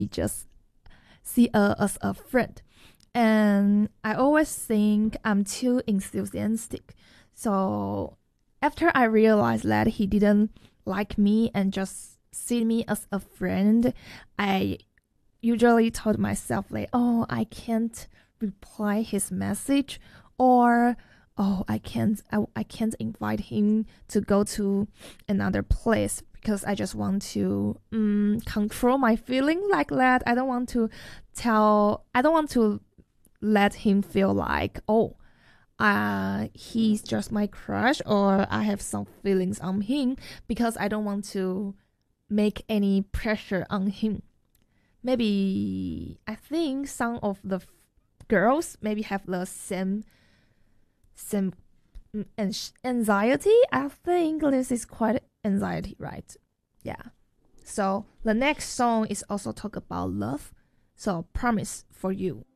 just see as a friend. And I always think I'm too enthusiastic. So after I realized that he didn't like me and just see me as a friend, I usually told myself like, oh, I can't reply his message, or oh, I can't invite him to go to another place because I just want to control my feeling like that. I don't want to let him feel like, oh, he's just my crush, or I have some feelings on him, because I don't want to make any pressure on him. Maybe I think some of the girls maybe have the same anxiety. I think this is quite anxiety, right? Yeah. So the next song is also talk about love. So Promise for You.